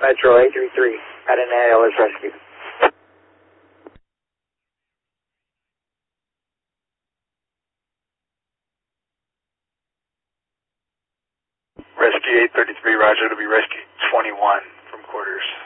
Metro 833, at an ALS rescue. Rescue 833, roger, it'll be rescue 21 from quarters.